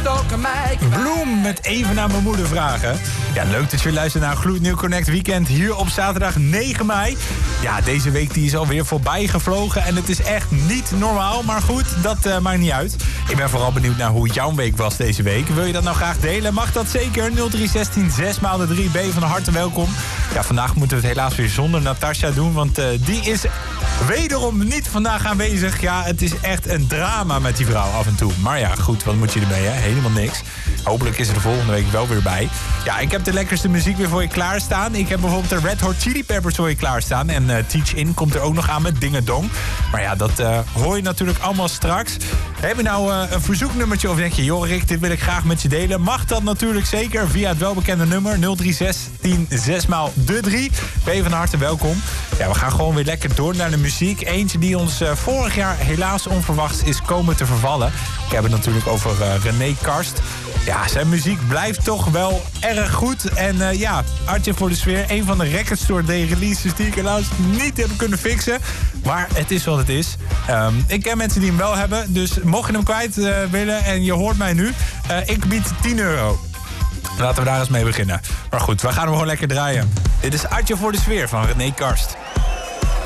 Bloem met even naar mijn moeder vragen. Ja, leuk dat je luistert naar Gloednieuw Connect Weekend hier op zaterdag 9 mei. Ja, deze week die is alweer voorbij gevlogen en het is echt niet normaal. Maar goed, dat maakt niet uit. Ik ben vooral benieuwd naar hoe jouw week was deze week. Wil je dat nou graag delen? Mag dat zeker. 0316 6x3. Ben je van harte welkom. Ja, vandaag moeten we het helaas weer zonder Natasja doen, want die is wederom niet vandaag aanwezig. Ja, het is echt een drama met die vrouw af en toe. Maar ja, goed, wat moet je ermee, hè? Helemaal niks. Hopelijk is er de volgende week wel weer bij. Ja, ik heb de lekkerste muziek weer voor je klaarstaan. Ik heb bijvoorbeeld de Red Hot Chili Peppers voor je klaarstaan. En Teach In komt er ook nog aan met Dingedong. Maar ja, dat hoor je natuurlijk allemaal straks. Heb je nou een verzoeknummertje of denk je, joh Rick, dit wil ik graag met je delen? Mag dat natuurlijk zeker via het welbekende nummer 0316 6x3. Ben je van harte welkom. Ja, we gaan gewoon weer lekker door naar de muziek. Eentje die ons vorig jaar helaas onverwachts is komen te vervallen. Ik heb het natuurlijk over René Karst. Ja, zijn muziek blijft toch wel erg goed. En ja, Artje voor de Sfeer. Een van de Record Store Day releases die ik helaas niet heb kunnen fixen. Maar het is wat het is. Ik ken mensen die hem wel hebben. Dus mocht je hem kwijt willen en je hoort mij nu. Ik bied €10. Laten we daar eens mee beginnen. Maar goed, we gaan hem gewoon lekker draaien. Dit is Artje voor de Sfeer van René Karst.